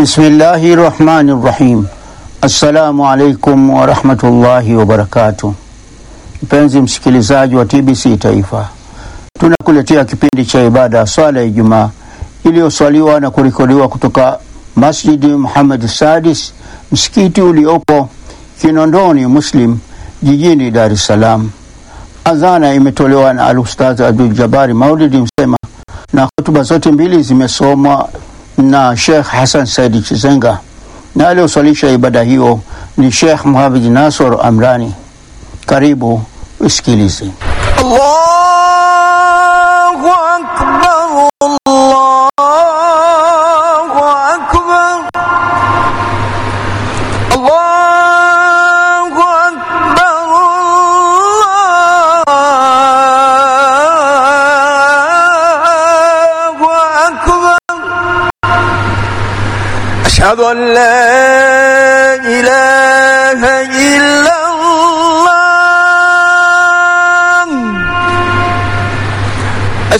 Bismillahi rahmani rahim. Assalamu alaikum wa rahmatullahi wa barakatuh. Mpenzi msikilizaji wa TBC Taifa, tunakuletea kipindi cha ibada swala ya Ijumaa iliyoswaliwa na kurekodiwa kutoka Masjidi Muhammad Sadis, msikiti uliopo Kinondoni Muslim jijini Dar es Salaam. Adhana imetolewa na Al-Ustadh Abdul Jabari Maulidi Msema na hotuba zote mbili zimesomwa na Sheikh Hassan Said Chizenga, na aliyoswalisha ibada hiyo ni Sheikh Muhammad Nasor Amrani. Karibu usikilize. Allahu Akbar, Allahu Akbar, Allahu Akbar, Allahu Akbar. Ashhadu an la ilaha